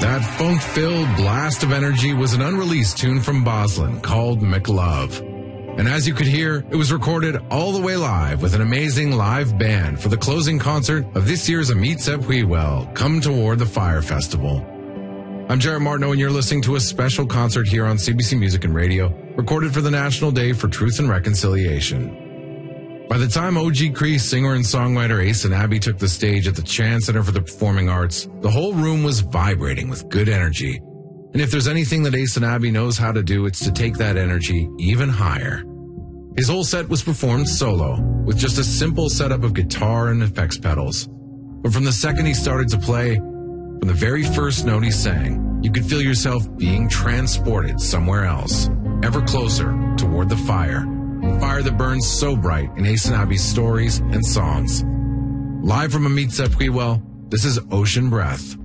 That funk-filled blast of energy was an unreleased tune from Boslin called McLove. And as you could hear, it was recorded all the way live with an amazing live band for the closing concert of this year's Amit Sephuiwel Come Toward the Fire Festival. I'm Jared Martineau, and you're listening to a special concert here on CBC Music and Radio, recorded for the National Day for Truth and Reconciliation. By the time O.G. Cree singer and songwriter Ace Abbey took the stage at the Chan Center for the Performing Arts, the whole room was vibrating with good energy. And if there's anything that Ace Abbey knows how to do, it's to take that energy even higher. His whole set was performed solo, with just a simple setup of guitar and effects pedals. But from the second he started to play, from the very first note he sang, you could feel yourself being transported somewhere else, ever closer toward the fire. Fire that burns so bright in Ace Abbey's stories and songs. Live from Amit Sephuiwel, this is Ocean Breath.